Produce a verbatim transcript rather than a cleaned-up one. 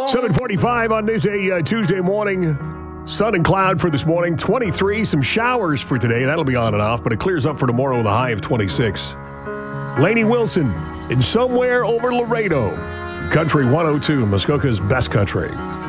seven forty-five on this a uh, Tuesday morning. Sun and cloud for this morning. twenty-three, some showers for today. That'll be on and off, but it clears up for tomorrow with a high of twenty-six. Lainey Wilson in Somewhere Over Laredo. Country one oh two, Muskoka's best country.